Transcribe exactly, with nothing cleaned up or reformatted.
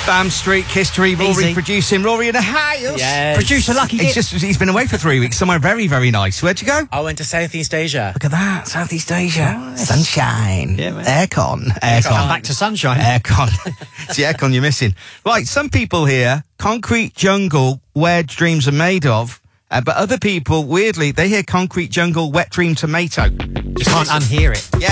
Bam Street history. Rory Easy. producing. Rory in the house. Yes. Producer Lucky He's Dip. just he's been away for three weeks somewhere very very nice. Where'd you go? I went to Southeast Asia. Look at that, Southeast Asia. Sunshine. Yeah, man. Aircon. Aircon. Come back to sunshine. Aircon. It's the aircon you're missing. Right, some people here, concrete jungle, where dreams are made of. Uh, but other people, weirdly, they hear concrete jungle, wet dream tomato. You can't unhear it. Yeah.